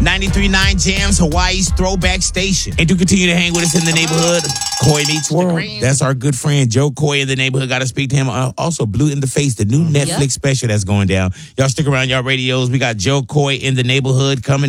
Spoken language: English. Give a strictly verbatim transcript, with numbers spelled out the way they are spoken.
ninety-three point nine Jams, Hawaii's throwback station. And to continue to hang with us in the neighborhood, Coy Meets World. That's our good friend Joe Coy in the neighborhood. Got to speak to him. Uh, also, Blue in the Face, the new Netflix yep. special that's going down. Y'all stick around, y'all radios. We got Joe Coy in the neighborhood coming